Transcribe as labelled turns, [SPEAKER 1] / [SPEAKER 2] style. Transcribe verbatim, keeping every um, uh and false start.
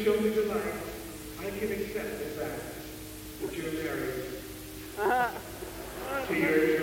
[SPEAKER 1] show me the light, I can accept the fact that you're married to your